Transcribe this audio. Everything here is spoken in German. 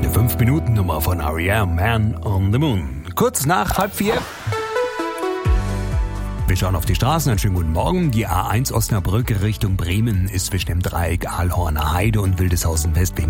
Die 5-Minuten-Nummer von R.E.M. Man on the Moon. Kurz nach 3:30. Wir schauen auf die Straßen. Einen schönen guten Morgen. Die A1 Osnabrück Richtung Bremen ist zwischen dem Dreieck Aalhorner Heide und Wildeshausen West wegen